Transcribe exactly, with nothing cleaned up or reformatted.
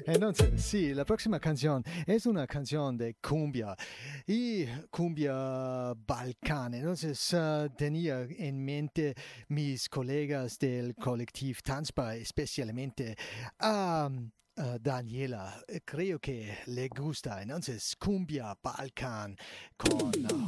Entonces, sí, la próxima canción es una canción de cumbia y cumbia balcán. Entonces, uh, tenía en mente mis colegas del colectivo Tanspa, especialmente a uh, Daniela. Creo que le gusta. Entonces, cumbia balcán con uh,